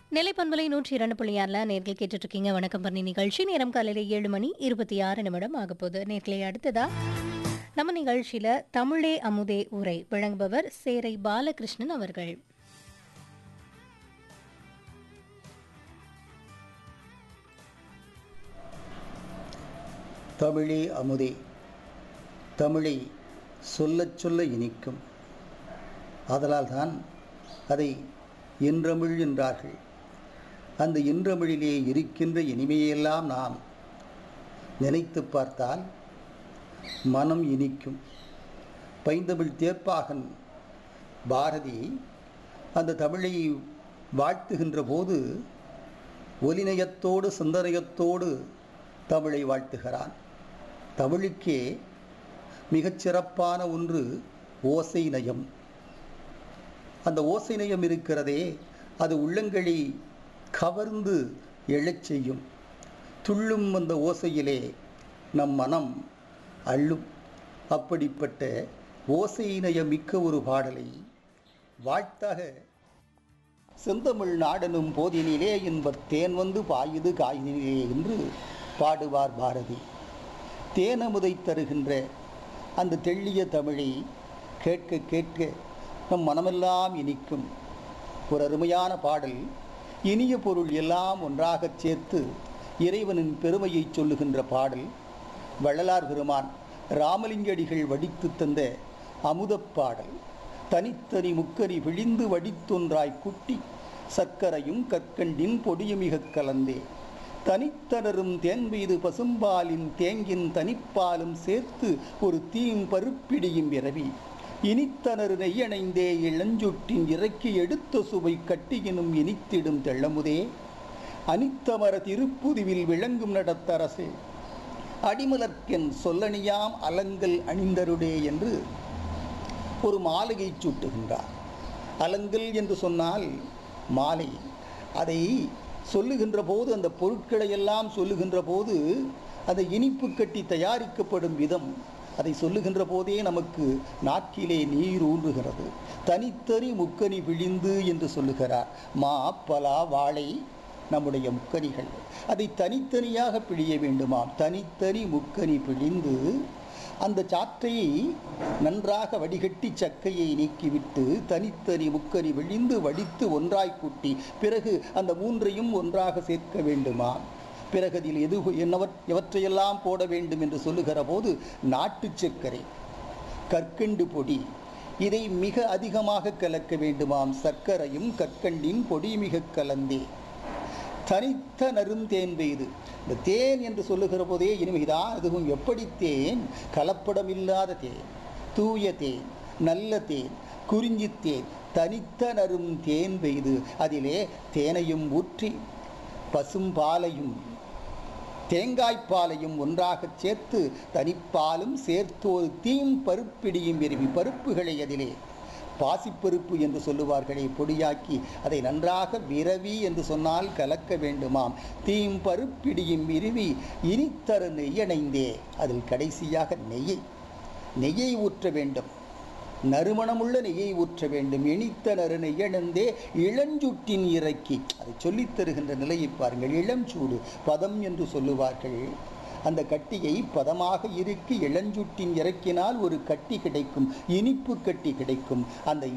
நிலைப்பண்பலை 102.6 நேர்கள் கேட்டுட்டு இருக்கீங்க. வணக்கம் பண்ணி நிகழ்ச்சி நேரம் காலையில 7:26 ஆகப்போகுது. நேர்களே அடுத்ததா நம்ம நிகழ்ச்சியில தமிழே அமுதே உரை வழங்குபவர் சேரை பாலகிருஷ்ணன் அவர்கள். தமிழே அமுதே, தமிழை சொல்லச் சொல்ல இனிக்கும். ஆதலால்தான் அதை இன்றமிழ் என்றார்கள். அந்த இன்றமிழிலே இருக்கின்ற இனிமையெல்லாம் நாம் நினைத்து பார்த்தால் மனம் இனிக்கும். பைந்தமிழ் தேர்ப்பாகன் பாரதி அந்த தமிழை வாழ்த்துகின்ற போது ஒலிநயத்தோடு சிந்தனையத்தோடு தமிழை வாழ்த்துகிறான். தமிழுக்கே மிகச்சிறப்பான ஒன்று ஓசை நயம். அந்த ஓசை நயம் இருக்கிறதே, அது உள்ளங்களை கவர்ந்து எழச் செய்யும். துள்ளும் அந்த ஓசையிலே நம் மனம் அள்ளும். அப்படிப்பட்ட ஓசை நயம் மிக்க ஒரு பாடலை வாழ்த்தாக செந்தமிழ் நாடனும் போதினிலே என்பர் தேன் வந்து பாயுது காயினிலே என்று பாடுவார் பாரதி. தேனமுதை தருகின்ற அந்த தெள்ளிய தமிழை கேட்க கேட்க நம் மனமெல்லாம் இனிக்கும். ஒரு அருமையான பாடல். இனிய பொருள் எல்லாம் ஒன்றாகச் சேர்த்து இறைவனின் பெருமையை சொல்லுகின்ற பாடல். வள்ளலார் பெருமான் ராமலிங்கடிகள் வடித்து தந்த அமுதப் பாடல். தனித்தனி முக்கரி விழிந்து வடித்தொன்றாய் குட்டி சர்க்கரையும் கற்கண்டின் பொடியுமிக கலந்தே தனித்தனரும் தேன்வெய்து பசும்பாலின் தேங்கின் தனிப்பாலும் சேர்த்து ஒரு தீம் பருப்பிடியும் இரவி இனித்தனர் நெய்யணைந்தே இளஞ்சுட்டின் இறக்கி எடுத்த சுவை கட்டியினும் இனித்திடும் தெள்ளமுதே அனித்தமர திருப்புதுவில் விளங்கும் நடத்தரசே அடிமலர்க்கென் சொல்லணியாம் அலங்கல் அணிந்தருடே என்று ஒரு மாலையை சூட்டுகின்றார். அலங்கல் என்று சொன்னால் மாலை. அதை சொல்லுகின்ற போது, அந்த பொருட்களை எல்லாம் சொல்லுகின்ற போது, அந்த இனிப்பு கட்டி தயாரிக்கப்படும் விதம், அதை சொல்லுகின்ற போதே நமக்கு நாக்கிலே நீர் ஊன்றுகிறது. தனித்தனி முக்கனி விழிந்து என்று சொல்லுகிறார். மா பலா வாழை நம்முடைய முக்கனிகள், அதை தனித்தனியாக பிழிய வேண்டுமாம். தனித்தனி முக்கனி பிழிந்து அந்த சாற்றை நன்றாக வடிகட்டி சக்கையை நீக்கிவிட்டு தனித்தனி முக்கனி விழிந்து வடித்து ஒன்றாய் கூட்டி பிறகு அந்த மூன்றையும் ஒன்றாக சேர்க்க வேண்டுமா. பிறகு அதில் எவற்றையெல்லாம் போட வேண்டும் என்று சொல்லுகிற போது நாட்டு சர்க்கரை, கற்கண்டு பொடி, இதை மிக அதிகமாக கலக்க வேண்டுமாம். சர்க்கரையும் கற்கண்டின் பொடி மிக கலந்தே தனித்த நரும் தேன் பெய்து. இந்த தேன் என்று சொல்லுகிற போதே இனிமைதான். அதுவும் எப்படி தேன்? கலப்படமில்லாத தேன், தூய தேன், நல்ல தேன், குறிஞ்சி தேன், தனித்த நரும் தேன் பெய்து அதிலே தேனையும் ஊற்றி பசும்பாலையும் தேங்காய்ப்பாலையும் ஒன்றாக சேர்த்து தனிப்பாலும் சேர்த்தோர் தீம் பருப்பிடியும் விரும்பி பருப்புகளை அதிலே பாசிப்பருப்பு என்று சொல்லுவார்களே பொடியாக்கி அதை நன்றாக விரவி என்று சொன்னால் கலக்க வேண்டுமாம். தீம் பருப்பிடியும் விருவி இனித்தரு நெய்யணைந்தே அதில் கடைசியாக நெய்யை ஊற்ற வேண்டும். நறுமணமுள்ள நெய்யை ஊற்ற வேண்டும். இனித்தனரு நெய்யணந்தே இளஞ்சூட்டின் இறக்கி அதை சொல்லித் தருகின்ற நிலையை பாருங்கள். இளஞ்சூடு பதம் என்று சொல்லுவார்கள். அந்த கட்டியை பதமாக இறுக்கி இளஞ்சூட்டின் இறக்கினால் ஒரு கட்டி கிடைக்கும், இனிப்பு கட்டி கிடைக்கும். அந்த